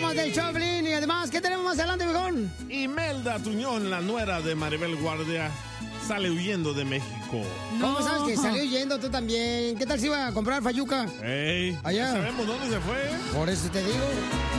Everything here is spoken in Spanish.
más del Choplin. Y además, ¿qué tenemos más adelante, viejón? Imelda Tuñón, la nuera de Maribel Guardia, sale huyendo de México. ¿Cómo sabes que salió huyendo tú también? ¿Qué tal si iba a comprar fayuca? Ey, allá. ¿Sabemos dónde se fue? Por eso te digo.